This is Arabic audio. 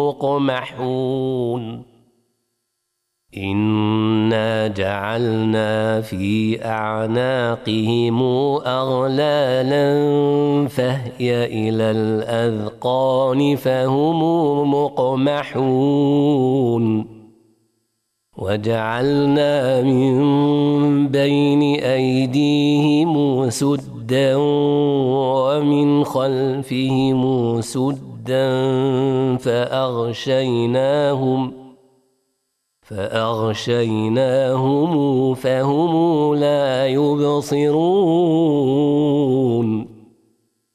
مقمحون إنا جعلنا في أعناقهم أغلالا فهي إلى الأذقان فهم مقمحون وجعلنا من بين أيديهم سدا ومن خلفهم سدا فأغشيناهم فهم لا يبصرون